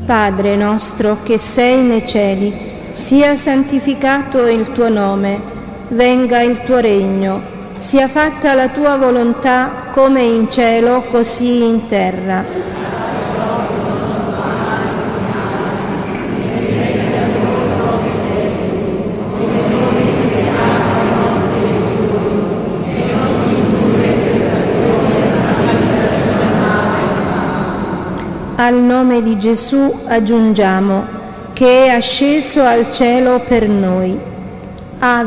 Padre nostro che sei nei cieli, sia santificato il tuo nome, venga il tuo regno, sia fatta la tua volontà come in cielo così in terra. Al nome di Gesù aggiungiamo che è asceso al cielo per noi.